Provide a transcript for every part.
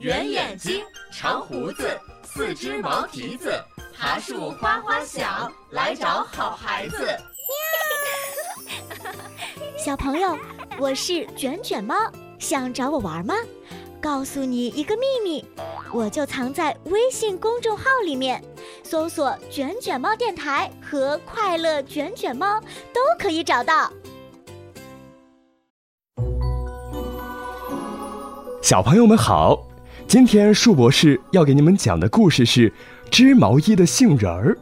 圆眼睛，长胡子，四只毛蹄子，爬树花花小，来找好孩子。 小朋友，我是卷卷猫，想找我玩吗？告诉你一个秘密，我就藏在微信公众号里面，搜索卷卷猫电台和快乐卷卷猫都可以找到。 小朋友们好，今天树博士要给你们讲的故事是织毛衣的杏仁儿。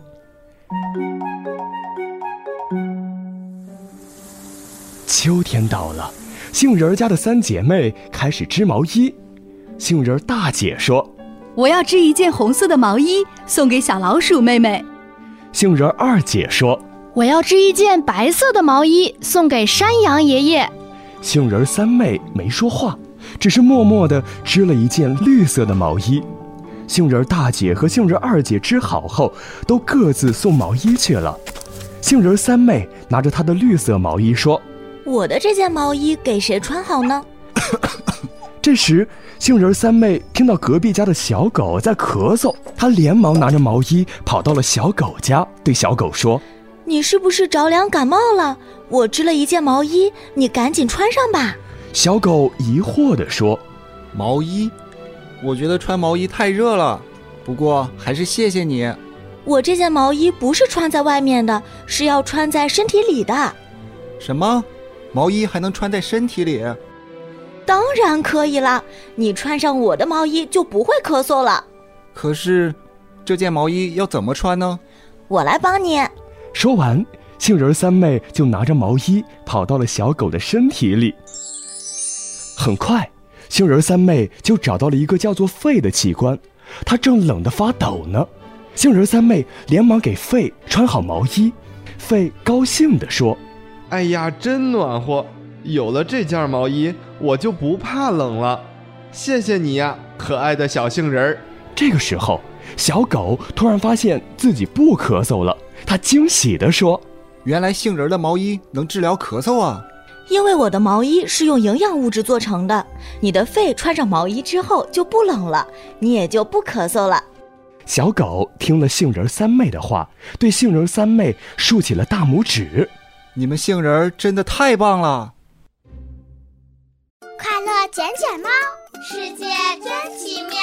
秋天到了，杏仁家的三姐妹开始织毛衣。杏仁大姐说： 我要织一件红色的毛衣送给小老鼠妹妹。 杏仁二姐说： 我要织一件白色的毛衣送给山羊爷爷。 杏仁三妹没说话，只是默默地织了一件绿色的毛衣。杏仁大姐和杏仁二姐织好后，都各自送毛衣去了。杏仁三妹拿着她的绿色毛衣说： 我的这件毛衣给谁穿好呢？ 这时杏仁三妹听到隔壁家的小狗在咳嗽，她连忙拿着毛衣跑到了小狗家，对小狗说： 你是不是着凉感冒了？我织了一件毛衣，你赶紧穿上吧。 小狗疑惑地说： 毛衣？我觉得穿毛衣太热了，不过还是谢谢你。 我这件毛衣不是穿在外面的，是要穿在身体里的。 什么？毛衣还能穿在身体里？ 当然可以了，你穿上我的毛衣就不会咳嗽了。 可是这件毛衣要怎么穿呢？ 我来帮你。 说完，杏仁三妹就拿着毛衣跑到了小狗的身体里。很快，杏仁三妹就找到了一个叫做肺的器官，它正冷得发抖呢。杏仁三妹连忙给肺穿好毛衣，肺高兴地说： 哎呀，真暖和，有了这件毛衣，我就不怕冷了。谢谢你呀，可爱的小杏仁儿。 这个时候，小狗突然发现自己不咳嗽了，它惊喜地说： 原来杏仁的毛衣能治疗咳嗽啊！ 因为我的毛衣是用营养物质做成的，你的肺穿上毛衣之后就不冷了，你也就不咳嗽了。 小狗听了杏仁三妹的话，对杏仁三妹竖起了大拇指。 你们杏仁真的太棒了！ 快乐卷卷猫，世界真奇妙。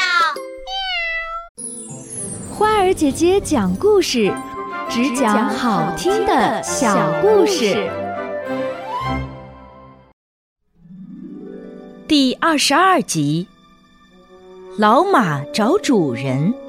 花儿姐姐讲故事，只讲好听的小故事。 第22集，老马找主人。